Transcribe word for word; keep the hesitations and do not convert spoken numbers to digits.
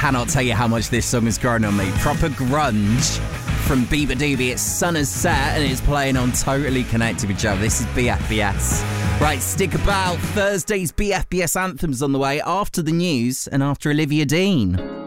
cannot tell you how much this song has grown on me. Proper grunge from Beaver Doobie. It's Sun Has Set and it's playing on Totally Connected with Joe. This is B F B S. Right, stick about. Thursday's B F B S anthems on the way after the news and after Olivia Dean.